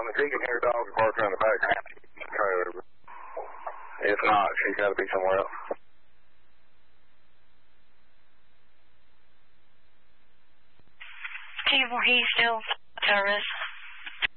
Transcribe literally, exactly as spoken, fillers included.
Um, if he can hear dogs barking around the background, he can try over. If not, she's got to be somewhere else. T four, he's still terrorist.